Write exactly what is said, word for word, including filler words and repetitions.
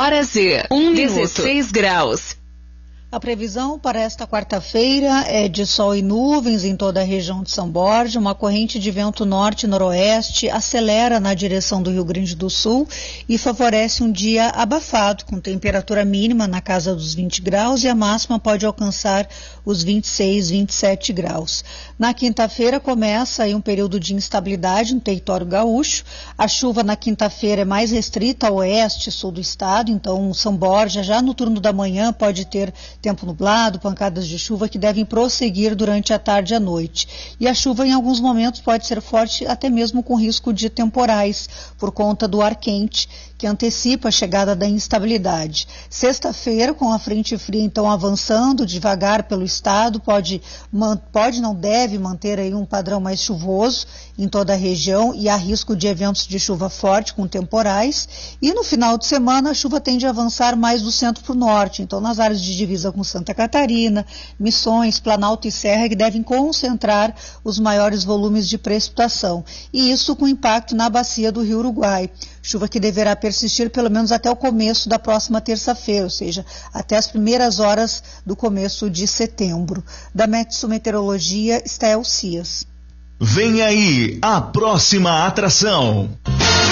horas e um dezesseis graus. A previsão para esta quarta-feira é de sol e nuvens em toda a região de São Borja. Uma corrente de vento norte-noroeste acelera na direção do Rio Grande do Sul e favorece um dia abafado, com temperatura mínima na casa dos vinte graus e a máxima pode alcançar os vinte e seis, vinte e sete graus. Na quinta-feira começa aí um período de instabilidade no território gaúcho. A chuva na quinta-feira é mais restrita ao oeste e sul do estado, então São Borja já no turno da manhã pode ter tempo nublado, pancadas de chuva que devem prosseguir durante a tarde e a noite. E a chuva em alguns momentos pode ser forte, até mesmo com risco de temporais, por conta do ar quente, que antecipa a chegada da instabilidade. Sexta-feira, com a frente fria então avançando devagar pelo estado, pode, pode não deve manter aí um padrão mais chuvoso em toda a região e há risco de eventos de chuva forte com temporais. E no final de semana a chuva tende a avançar mais do centro para o norte, então nas áreas de divisa com Santa Catarina, Missões, Planalto e Serra, que devem concentrar os maiores volumes de precipitação. E isso com impacto na bacia do Rio Uruguai. Chuva que deverá persistir pelo menos até o começo da próxima terça-feira, ou seja, até as primeiras horas do começo de setembro. Da Metsu Meteorologia, Stael Cias. Vem aí a próxima atração.